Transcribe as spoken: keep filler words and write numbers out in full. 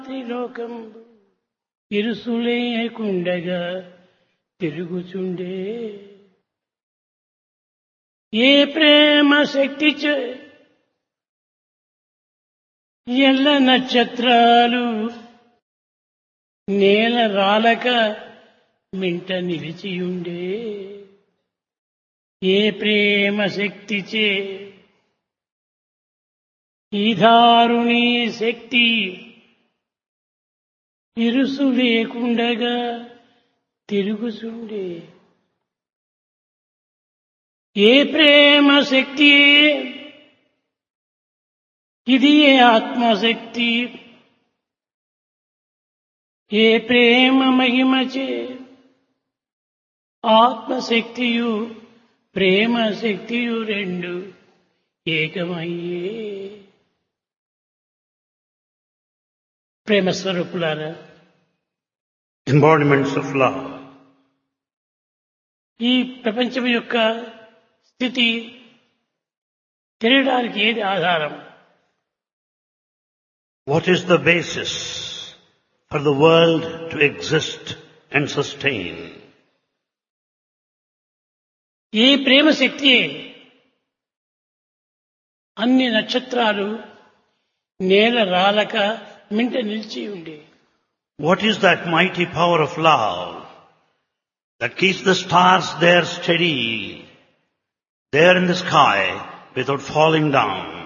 త్రిలోకం ఇరుసులేకుండగా తిరుగుచుండే ఏ ప్రేమ శక్తి చే ఎల్ల నక్షత్రాలు నేల రాలక మింట నిలిచియుండే ఏ ప్రేమ శక్తిచే ఈ దారుణీ శక్తి ఇరుసు లేకుండగా తిరుగుచుండే ఏ ప్రేమ శక్తి ఇది ఏ ఆత్మశక్తి ఏ ప్రేమ మహిమచే ఆత్మశక్తియు ప్రేమ శక్తియు రెండు ఏకమయ్యే ప్రేమ స్వరూపులారా embodiments of love. ఈ ప్రపంచం యొక్క స్థితి తెలియడానికి ఏది ఆధారం? What is the basis for the world to exist and sustain? ఈ ప్రేమ శక్తి అన్ని నక్షత్రాలు నేల రాలక మింట నిలిచి ఉండే. What is that mighty power of love that keeps the stars there steady, there in the sky without falling down?